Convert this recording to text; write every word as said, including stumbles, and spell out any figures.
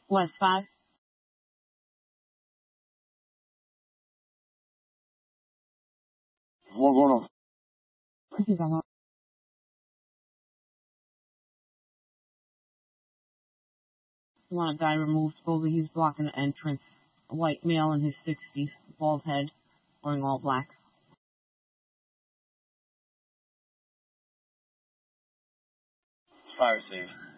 West five. What's going on? He's on. Want a guy removed, supposedly he's blocking the entrance. A white male in his sixties, bald head, wearing all black. Fire safe.